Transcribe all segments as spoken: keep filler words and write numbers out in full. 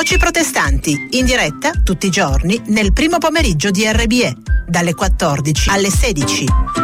Voci protestanti, in diretta tutti i giorni nel primo pomeriggio di R B E, dalle quattordici alle sedici.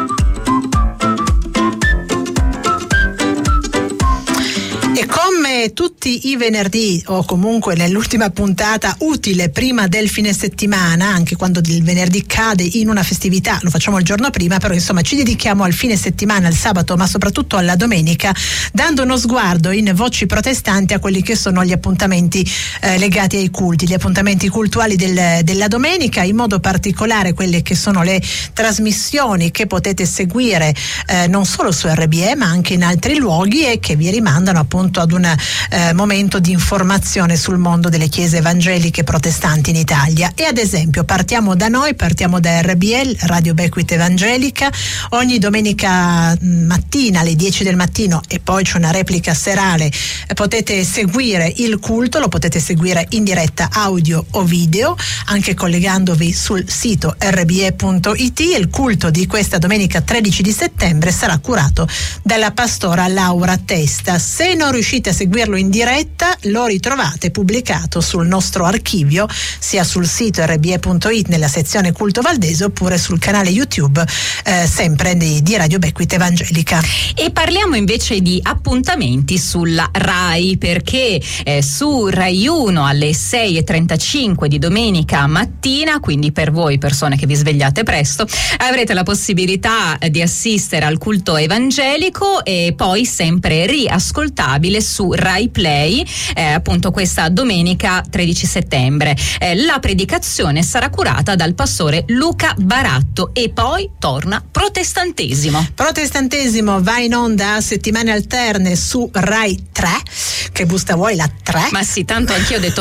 E come tutti i venerdì, o comunque nell'ultima puntata utile prima del fine settimana, anche quando il venerdì cade in una festività, lo facciamo il giorno prima, però insomma ci dedichiamo al fine settimana, al sabato, ma soprattutto alla domenica, dando uno sguardo in Voci protestanti a quelli che sono gli appuntamenti eh, legati ai culti, gli appuntamenti cultuali del, della domenica, in modo particolare quelle che sono le trasmissioni che potete seguire eh, non solo su R B E ma anche in altri luoghi e che vi rimandano appunto ad un eh, momento di informazione sul mondo delle chiese evangeliche protestanti in Italia. E ad esempio partiamo da noi, partiamo da R B E, Radio Becquith Evangelica, ogni domenica mattina alle dieci del mattino, e poi c'è una replica serale, eh, potete seguire il culto, lo potete seguire in diretta audio o video, anche collegandovi sul sito r b e punto i t. Il culto di questa domenica tredici di settembre sarà curato dalla pastora Laura Testa. Se non riuscite a seguirlo in diretta, lo ritrovate pubblicato sul nostro archivio, sia sul sito r b e punto i t nella sezione Culto Valdese, oppure sul canale YouTube eh, sempre di, di Radio Becquith Evangelica. E parliamo invece di appuntamenti sulla Rai, perché eh, su Rai uno alle sei e trentacinque di domenica mattina, quindi per voi persone che vi svegliate presto, avrete la possibilità di assistere al culto evangelico, e poi sempre riascoltabile su Rai Play, eh, appunto questa domenica tredici settembre. Eh, la predicazione sarà curata dal pastore Luca Baratto, e poi torna Protestantesimo. Protestantesimo va in onda a settimane alterne su Rai tre, che busta vuoi la tre? Ma sì, tanto anch'io ho detto